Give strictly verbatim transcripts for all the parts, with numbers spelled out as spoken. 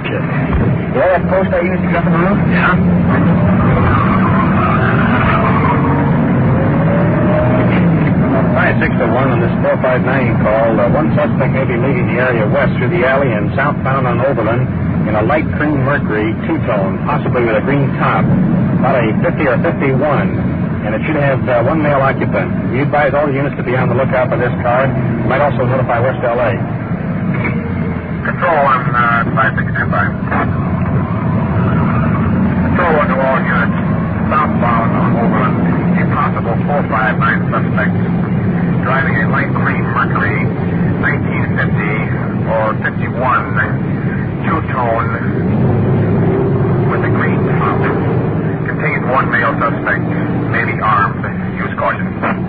Gotcha. Well, that post I used to get up on the roof? Yeah? five six to one on this four five nine call. Uh, one suspect may be leaving the area west through the alley and southbound on Overland in a light cream Mercury two-tone, possibly with a green top, about a fifty or fifty-one, and it should have uh, one male occupant. We advise all the units to be on the lookout for this car. You might also notify West L A. Control on uh, five six stand by. Control on to all units southbound on Overland. A possible four five nine suspect driving a light green Mercury nineteen fifty or fifty-one two-tone with a green top. Contains one male suspect, maybe armed. Use caution.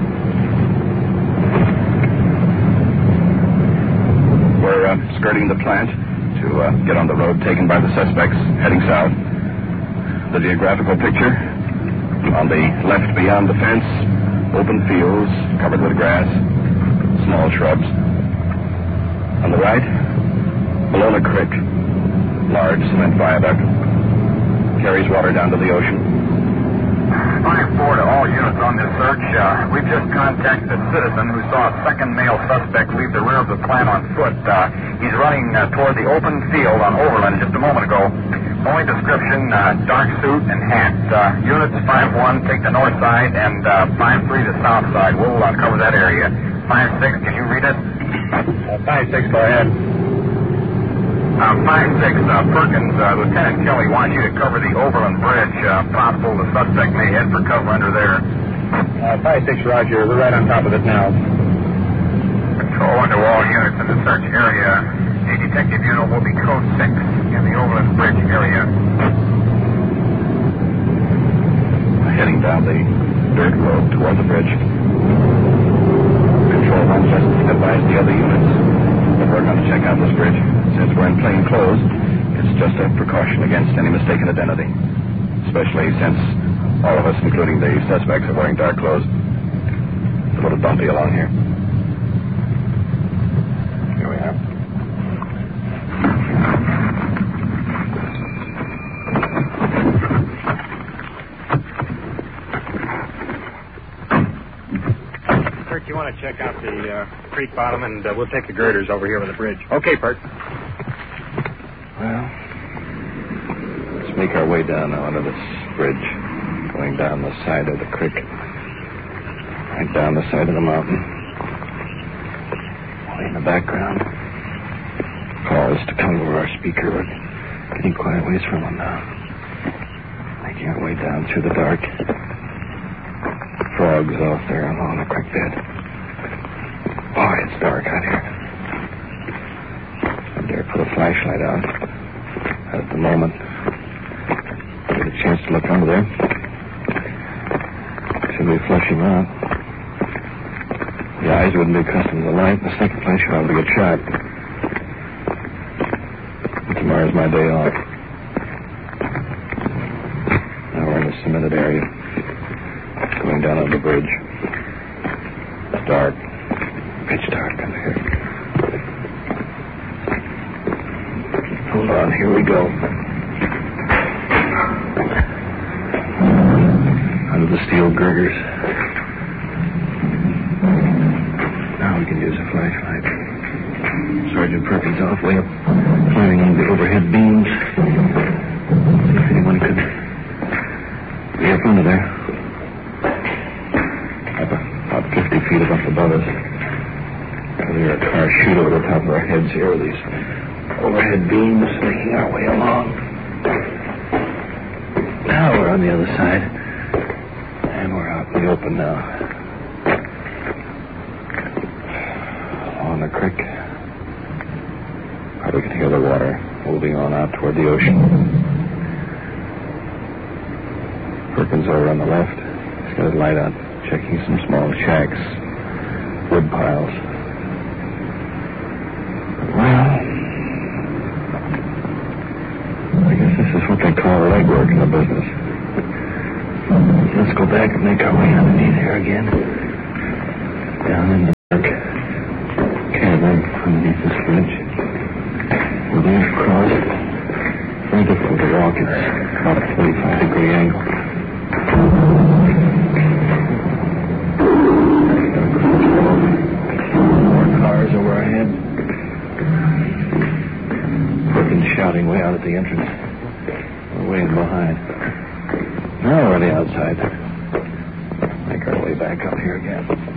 We're uh, skirting the plant to uh, get on the road taken by the suspects heading south. The geographical picture: on the left beyond the fence, open fields covered with grass, small shrubs. On the right, Bologna Creek, large cement viaduct, carries water down to the ocean. five four to all units on this search. Uh, we've just contacted a citizen who saw a second male suspect leave the rear of the plant on foot. Uh, he's running uh, toward the open field on Overland just a moment ago. Only description, uh, dark suit and hat. Uh, units five one take the north side and uh, five three the south side. We'll uh, cover that area. five six, can you read it? Uh, five six, go ahead. Uh, five six, uh, Perkins, uh, Lieutenant Kelly wants you to cover the Overland Bridge. Uh, possible the suspect may head for cover under there. Uh, five six, Roger. We're right on top of it now. Control under all units in the search area. A detective unit will be code six in the Overland Bridge area. Heading down the dirt road toward the bridge. Control one just advised the other units that we're going to check out this bridge. Since we're in plain clothes, it's just a precaution against any mistaken identity. Especially since all of us, including the suspects, are wearing dark clothes. It's a little bumpy along here. Here we are. Perk, you want to check out the uh, creek bottom, and uh, we'll take the girders over here with the bridge. Okay, Perk. Well, let's make our way down now under this bridge, going down the side of the creek, right down the side of the mountain. Way in the background, calls to come over our speaker. We're getting quite a ways from them now. Making our way down through the dark. Frogs off there along the creek bed. Boy, it's dark out here. I dare put a flashlight out. At the moment, get a chance to look under there. Should be flushing out. The eyes wouldn't be accustomed to the light. In the second place, you're liable to get shot. And tomorrow's my day off. Now we're in a cemented area, going down on the bridge. It's dark, pitch dark under here. Hold on, here we go. Under the steel girders. Now we can use a flashlight. Sergeant Perkins off way up, climbing on the overhead beams. See if anyone could be up under there. Up about fifty feet up above us. There's a car shoot over the top of our heads here with these overhead beams making our way along. Now we're on the other side. And we're out in the open now. On the creek. Probably can hear the water moving on out toward the ocean. Perkins over on the left. He's got his light out, checking some small shacks, wood piles. Well, I guess this is what they call legwork in the business. Let's go back and make our way underneath here again. Down in the dark cavern underneath this bridge. We'll then cross look. It's about a forty-five degree angle. More cars overhead. Perkins shouting way out at the entrance. We're way in behind. Now we're on the outside. Make our way back up here again.